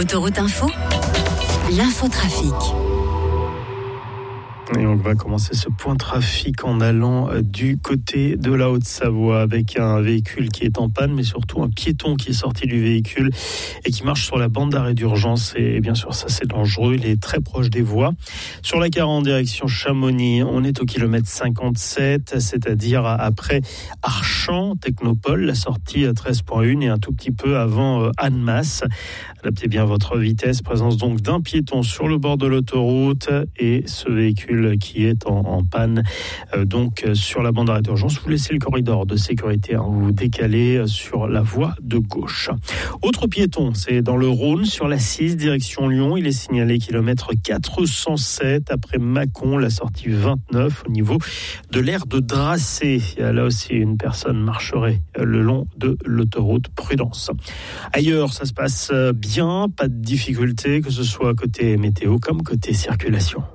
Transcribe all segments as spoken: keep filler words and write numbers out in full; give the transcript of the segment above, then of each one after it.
Autoroute Info, l'infotrafic. Et on va commencer ce point trafic en allant du côté de la Haute-Savoie avec un véhicule qui est en panne, mais surtout un piéton qui est sorti du véhicule et qui marche sur la bande d'arrêt d'urgence. Et bien sûr, ça c'est dangereux, il est très proche des voies. Sur la quarante direction Chamonix, on est au kilomètre cinquante-sept, c'est-à-dire après Archamps, Technopole, la sortie treize virgule un et un tout petit peu avant Annemasse. Adaptez bien votre vitesse, présence donc d'un piéton sur le bord de l'autoroute et ce véhicule qui est en, en panne euh, donc euh, sur la bande d'arrêt d'urgence. Vous laissez le corridor de sécurité, hein, vous vous décalez euh, sur la voie de gauche. Autre piéton, c'est dans le Rhône sur la six direction Lyon. Il est signalé kilomètre quatre cent sept après Mâcon, la sortie vingt-neuf au niveau de l'aire de Dracé. Là aussi, une personne marcherait le long de l'autoroute. Prudence. Ailleurs, ça se passe bien, pas de difficulté, que ce soit côté météo comme côté circulation.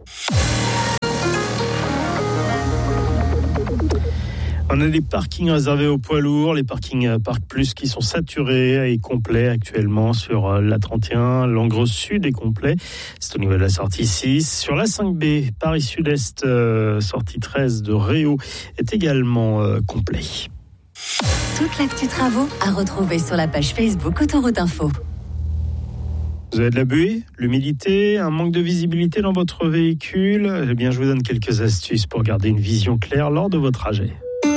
On a des parkings réservés aux poids lourds, les parkings Parc Plus qui sont saturés et complets actuellement sur l'A trente et un. Langres Sud est complet, c'est au niveau de la sortie six. Sur l'A cinq B, Paris Sud-Est, euh, sortie treize de Réau est également euh, complet. Toute l'actu travaux à retrouver sur la page Facebook Autoroute Info. Vous avez de la buée, l'humidité, un manque de visibilité dans votre véhicule. Eh bien, je vous donne quelques astuces pour garder une vision claire lors de vos trajets.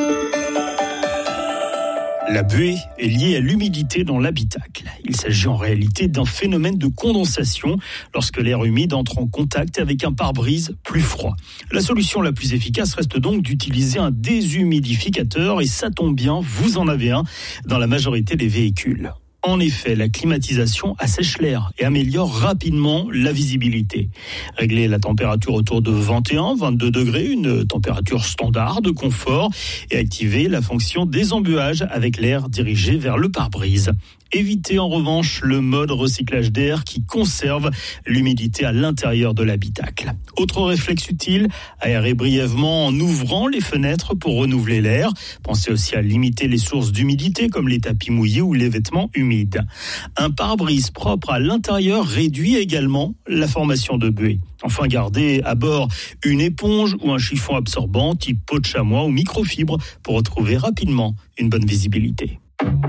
La buée est liée à l'humidité dans l'habitacle. Il s'agit en réalité d'un phénomène de condensation lorsque l'air humide entre en contact avec un pare-brise plus froid. La solution la plus efficace reste donc d'utiliser un déshumidificateur et ça tombe bien, vous en avez un dans la majorité des véhicules. En effet, la climatisation assèche l'air et améliore rapidement la visibilité. Régler la température autour de vingt et un à vingt-deux degrés, une température standard de confort, et activer la fonction désembuage avec l'air dirigé vers le pare-brise. Évitez en revanche le mode recyclage d'air qui conserve l'humidité à l'intérieur de l'habitacle. Autre réflexe utile, aérer brièvement en ouvrant les fenêtres pour renouveler l'air. Pensez aussi à limiter les sources d'humidité comme les tapis mouillés ou les vêtements humides. Un pare-brise propre à l'intérieur réduit également la formation de buée. Enfin, gardez à bord une éponge ou un chiffon absorbant type peau de chamois ou microfibre pour retrouver rapidement une bonne visibilité.